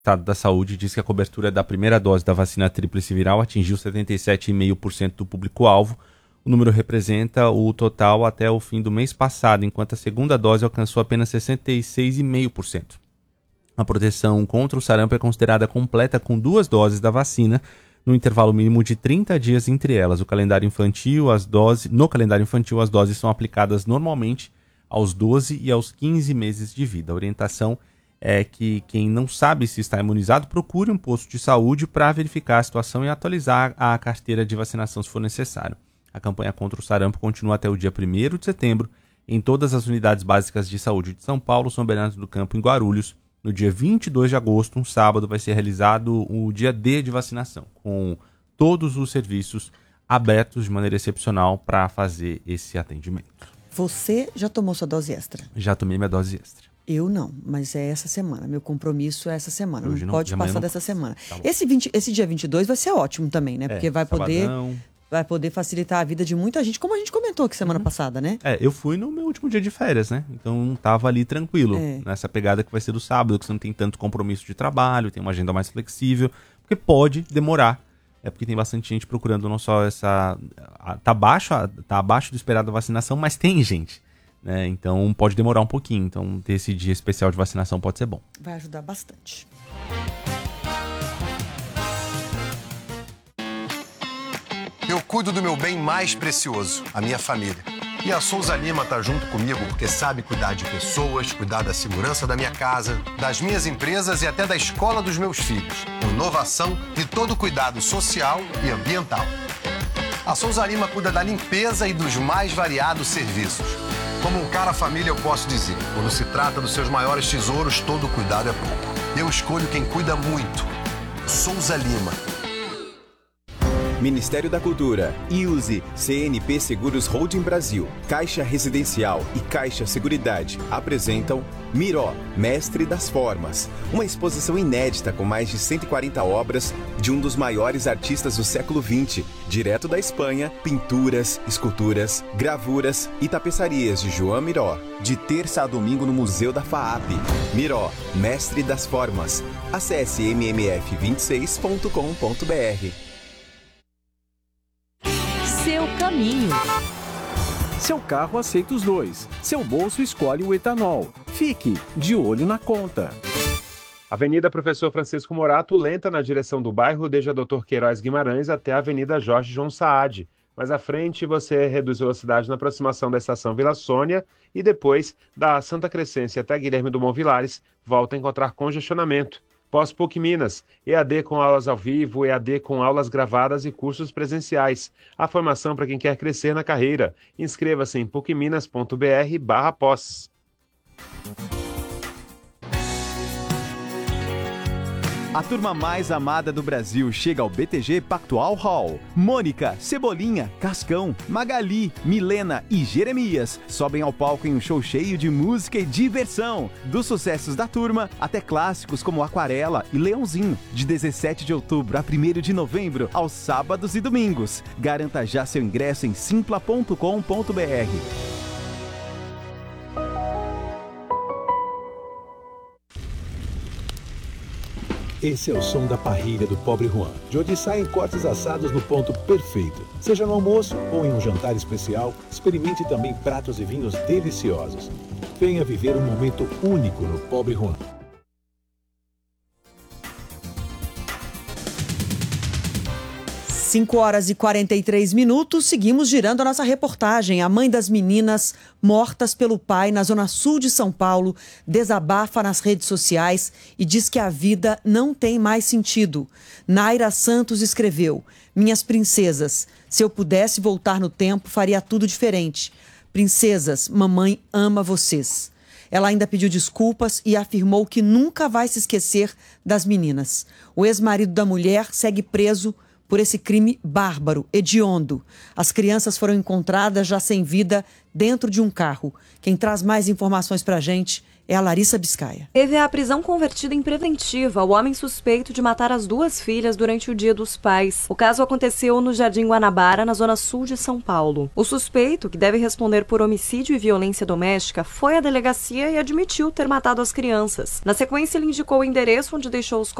Estado da Saúde diz que a cobertura da primeira dose da vacina tríplice viral atingiu 77,5% do público-alvo. O número representa o total até o fim do mês passado, enquanto a segunda dose alcançou apenas 66,5%. A proteção contra o sarampo é considerada completa com 2 doses da vacina, no intervalo mínimo de 30 dias entre elas. No calendário infantil, as doses são aplicadas normalmente aos 12 e aos 15 meses de vida. A orientação é que quem não sabe se está imunizado procure um posto de saúde para verificar a situação e atualizar a carteira de vacinação se for necessário. A campanha contra o sarampo continua até o dia 1º de setembro em todas as unidades básicas de saúde de São Paulo, São Bernardo do Campo e Guarulhos. No dia 22 de agosto, um sábado, vai ser realizado o dia D de vacinação, com todos os serviços abertos de maneira excepcional para fazer esse atendimento. Você já tomou sua dose extra? Já tomei minha dose extra. Eu não, mas é essa semana. Meu compromisso é essa semana. Hoje não pode passar não dessa semana. Tá bom. Esse dia 22 vai ser ótimo também, né? Porque vai poder facilitar a vida de muita gente, como a gente comentou aqui semana passada, né? Eu fui no meu último dia de férias, né? Então tava ali tranquilo, nessa pegada que vai ser do sábado, que você não tem tanto compromisso de trabalho, tem uma agenda mais flexível, porque pode demorar. Porque tem bastante gente procurando não só essa... Tá abaixo do esperado da vacinação, mas tem gente, né? Então pode demorar um pouquinho. Então ter esse dia especial de vacinação pode ser bom. Vai ajudar bastante. Eu cuido do meu bem mais precioso, a minha família. E a Souza Lima tá junto comigo porque sabe cuidar de pessoas, cuidar da segurança da minha casa, das minhas empresas e até da escola dos meus filhos. Inovação e todo cuidado social e ambiental. A Souza Lima cuida da limpeza e dos mais variados serviços. Como um cara família, eu posso dizer, quando se trata dos seus maiores tesouros, todo cuidado é pouco. Eu escolho quem cuida muito. Souza Lima. Ministério da Cultura, IUSE, CNP Seguros Holding Brasil, Caixa Residencial e Caixa Seguridade apresentam Miró, Mestre das Formas, uma exposição inédita com mais de 140 obras de um dos maiores artistas do século XX, direto da Espanha, pinturas, esculturas, gravuras e tapeçarias de João Miró, de terça a domingo no Museu da FAAP. Miró, Mestre das Formas. Acesse mmf26.com.br. Seu caminho. Seu carro aceita os dois. Seu bolso escolhe o etanol. Fique de olho na conta. Avenida Professor Francisco Morato, lenta na direção do bairro, desde a Dr. Queiroz Guimarães até a Avenida Jorge João Saad. Mais à frente, você reduz velocidade na aproximação da estação Vila Sônia e depois, da Santa Crescência até Guilherme Dumont Vilares, volta a encontrar congestionamento. Pós-PUC Minas, EAD com aulas ao vivo, EAD com aulas gravadas e cursos presenciais. A formação para quem quer crescer na carreira. Inscreva-se em pucminas.br/pós. A turma mais amada do Brasil chega ao BTG Pactual Hall. Mônica, Cebolinha, Cascão, Magali, Milena e Jeremias sobem ao palco em um show cheio de música e diversão. Dos sucessos da turma até clássicos como Aquarela e Leãozinho. De 17 de outubro a 1º de novembro, aos sábados e domingos. Garanta já seu ingresso em simpla.com.br. Esse é o som da parrilha do Pobre Juan, de onde saem cortes assados no ponto perfeito. Seja no almoço ou em um jantar especial, experimente também pratos e vinhos deliciosos. Venha viver um momento único no Pobre Juan. 5h43, seguimos girando a nossa reportagem. A mãe das meninas mortas pelo pai na zona sul de São Paulo desabafa nas redes sociais e diz que a vida não tem mais sentido. Naira Santos escreveu: "Minhas princesas, se eu pudesse voltar no tempo, faria tudo diferente. Princesas, mamãe ama vocês." Ela ainda pediu desculpas e afirmou que nunca vai se esquecer das meninas. O ex-marido da mulher segue preso por esse crime bárbaro, hediondo. As crianças foram encontradas já sem vida dentro de um carro. Quem traz mais informações pra gente é a Larissa Biscaia. Teve a prisão convertida em preventiva o homem suspeito de matar as 2 filhas durante o Dia dos Pais. O caso aconteceu no Jardim Guanabara, na zona sul de São Paulo. O suspeito, que deve responder por homicídio e violência doméstica, foi à delegacia e admitiu ter matado as crianças. Na sequência, ele indicou o endereço onde deixou os